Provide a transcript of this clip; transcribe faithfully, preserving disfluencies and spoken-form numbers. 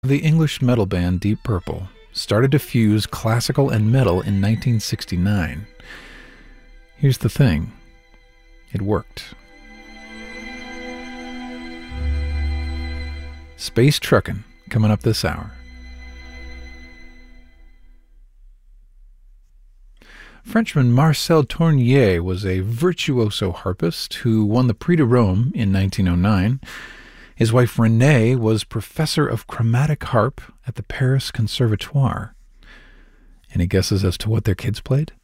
The English metal band Deep Purple started to fuse classical and metal in nineteen sixty-nine. Here's the thing. It worked. Space Truckin' coming up this hour. Frenchman Marcel Tournier was a virtuoso harpist who won the Prix de Rome in nineteen oh nine. His wife Renée was professor of chromatic harp at the Paris Conservatoire. Any guesses as to what their kids played?